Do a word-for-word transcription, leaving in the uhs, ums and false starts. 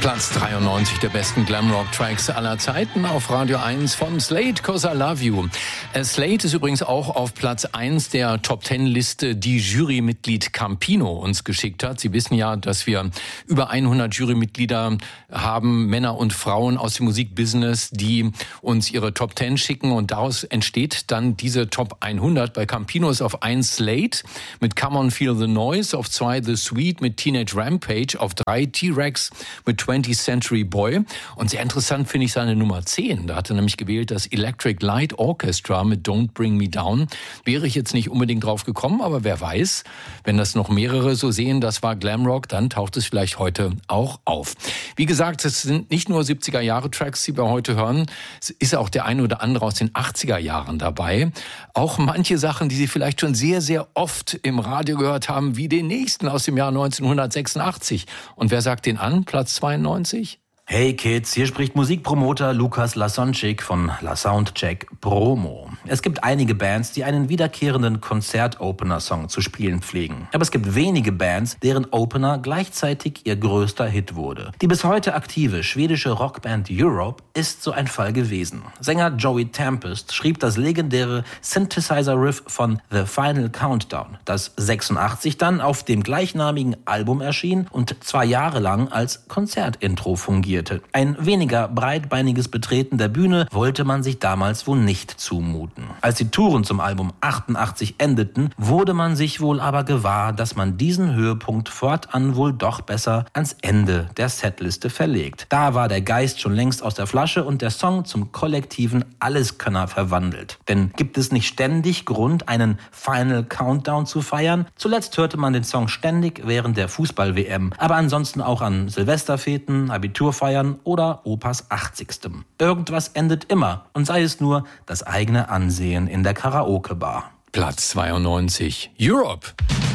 Platz dreiundneunzig der besten Glamrock-Tracks aller Zeiten auf Radio eins von Slade, 'Cause I Love You. Äh, Slade ist übrigens auch auf Platz eins der Top Ten Liste, die Jurymitglied Campino uns geschickt hat. Sie wissen ja, dass wir über hundert Jurymitglieder haben, Männer und Frauen aus dem Musikbusiness, die uns ihre Top Ten schicken, und daraus entsteht dann diese Top hundert. Bei Campino ist auf eins Slade mit Come On Feel the Noise, auf zwei The Sweet mit Teenage Rampage, auf drei T-Rex mit twentieth Century Boy. Und sehr interessant finde ich seine Nummer zehn. Da hat er nämlich gewählt das Electric Light Orchestra mit Don't Bring Me Down. Wäre ich jetzt nicht unbedingt drauf gekommen, aber wer weiß, wenn das noch mehrere so sehen, das war Glamrock, dann taucht es vielleicht heute auch auf. Wie gesagt, es sind nicht nur siebziger-Jahre-Tracks, die wir heute hören. Es ist auch der eine oder andere aus den achtziger-Jahren dabei. Auch manche Sachen, die Sie vielleicht schon sehr, sehr oft im Radio gehört haben, wie den nächsten aus dem Jahr neunzehnhundertsechsundachtzig. Und wer sagt den an? Platz zweiundneunzig? Hey Kids, hier spricht Musikpromoter Lukas Lasonczyk von La Soundcheck Promo. Es gibt einige Bands, die einen wiederkehrenden Konzert-Opener-Song zu spielen pflegen. Aber es gibt wenige Bands, deren Opener gleichzeitig ihr größter Hit wurde. Die bis heute aktive schwedische Rockband Europe ist so ein Fall gewesen. Sänger Joey Tempest schrieb das legendäre Synthesizer-Riff von The Final Countdown, das sechsundachtzig dann auf dem gleichnamigen Album erschien und zwei Jahre lang als Konzertintro fungierte. Ein weniger breitbeiniges Betreten der Bühne wollte man sich damals wohl nicht zumuten. Als die Touren zum Album achtundachtzig endeten, wurde man sich wohl aber gewahr, dass man diesen Höhepunkt fortan wohl doch besser ans Ende der Setliste verlegt. Da war der Geist schon längst aus der Flasche und der Song zum kollektiven Alleskönner verwandelt. Denn gibt es nicht ständig Grund, einen Final Countdown zu feiern? Zuletzt hörte man den Song ständig während der Fußball-W M, aber ansonsten auch an Silvesterfeten, Abiturfeiern oder Opas achtzigstem. Irgendwas endet immer, und sei es nur das eigene Ansehen in der Karaoke-Bar. Platz zweiundneunzig. Europe.